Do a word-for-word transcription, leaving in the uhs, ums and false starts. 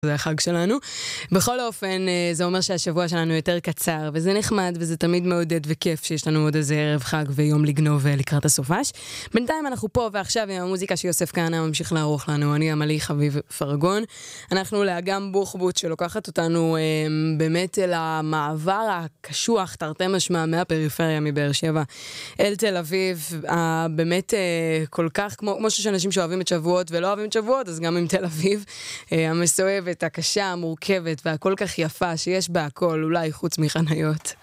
זה החג שלנו. בכל אופן, זה אומר שהשבוע שלנו יותר קצר, וזה נחמד, וזה תמיד מעודד וכיף שיש לנו עוד איזה ערב חג ויום לגנוב לקראת הסופש. בינתיים אנחנו פה ועכשיו עם המוזיקה שיוסף כהנא ממשיך לערוך לנו. אני עמלי חביב פרגון. אנחנו לאגם בוחבוט שלוקחת אותנו אה, באמת אל המעבר הקשוח, תרתי משמע, מהפריפריה, מבאר שבע, אל תל אביב. אה, באמת אה, כל כך, כמו, כמו שיש אנשים שאוהבים את שבועות ולא אוהבים את שבועות, אז גם עם תל אביב, אה, המסואבת, הקשה, המורכבת והכל כך יפה שיש בה הכל, אולי חוץ מחניות.